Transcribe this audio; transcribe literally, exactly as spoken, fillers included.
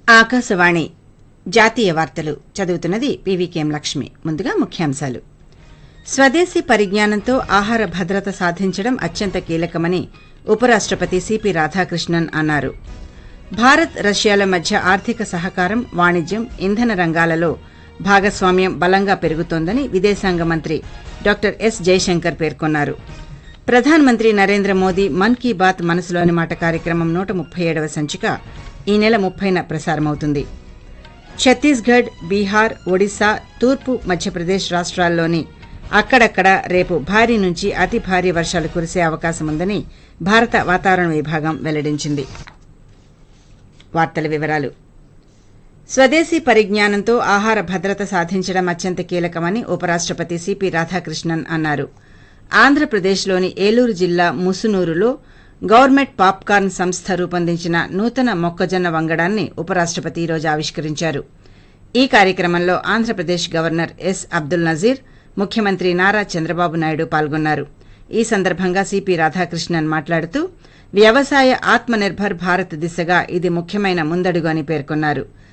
ఆకాశవాణి జాతీయ వార్తలు చదువుతున్నది పీవీకేఎం లక్ష్మి. ముందుగా ముఖ్యాంశాలు. స్వదేశీ పరిజ్ఞానంతో ఆహార భద్రత సాధించడం అత్యంత కీలకమని ఉపరాష్టపతి సిపి రాధాకృష్ణన్ అన్నారు. భారత్ రష్యాల మధ్య ఆర్థిక సహకారం, వాణిజ్యం, ఇంధన రంగాలలో భాగస్వామ్యం బలంగా పెరుగుతోందని విదేశాంగ మంత్రి డాక్టర్ ఎస్ జైశంకర్ పేర్కొన్నారు. ప్రధానమంత్రి నరేంద్ర మోదీ మన్ కీ బాత్ మనసులోని మాట కార్యక్రమం నూట ముప్పై ఏడవ సంచిక ఈ నెల ముప్పైన ప్రసారమవుతుంది. ఛత్తీస్గఢ్, బీహార్, ఒడిశా, తూర్పు మధ్యప్రదేశ్ రాష్ట్రాల్లోని అక్కడక్కడ రేపు భారీ నుంచి అతి భారీ వర్షాలు కురిసే అవకాశముందని భారత వాతావరణ విభాగం వెల్లడించింది. వార్తల వివరాలు. స్వదేశీ పరిజ్ఞానంతో ఆహార భద్రత సాధించడం అత్యంత కీలకమని ఉపరాష్టపతి సిపి రాధాకృష్ణన్ అన్నారు. ఆంధ్రప్రదేశ్లోని ఏలూరు జిల్లా ముసునూరులో గవర్నమెంట్ పాప్కార్న్ సంస్థ రూపొందించిన నూతన మొక్కజొన్న వంగడాన్ని ఉపరాష్టపతి ఈ రోజు ఆవిష్కరించారు. ఈ కార్యక్రమంలో ఆంధ్రప్రదేశ్ గవర్నర్ ఎస్ అబ్దుల్ నజీర్, ముఖ్యమంత్రి నారా చంద్రబాబు నాయుడు పాల్గొన్నారు. ఈ సందర్భంగా సిపి రాధాకృష్ణన్ మాట్లాడుతూ వ్యవసాయ ఆత్మనిర్భర్ భారత్ దిశగా ఇది ముఖ్యమైన ముందడుగు అని పేర్కొన్నారు.